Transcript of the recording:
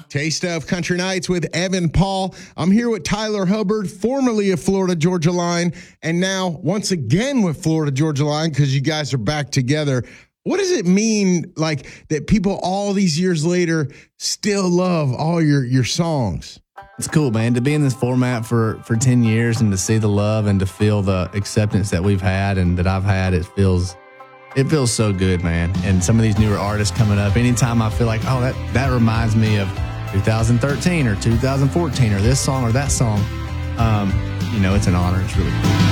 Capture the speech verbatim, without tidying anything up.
Taste of Country Nights with Evan Paul. I'm here with Tyler Hubbard, formerly of Florida Georgia Line, and now once again with Florida Georgia Line because you guys are back together. What does it mean, like, that people all these years later still love all your, your songs? It's cool, man, to be in this format for, for ten years and to see the love and to feel the acceptance that we've had and that I've had. It feels it feels so good, man. And some of these newer artists coming up, anytime I feel like, oh, that, that reminds me of two thousand thirteen or two thousand fourteen or this song or that song, um, you know, it's an honor. It's really cool.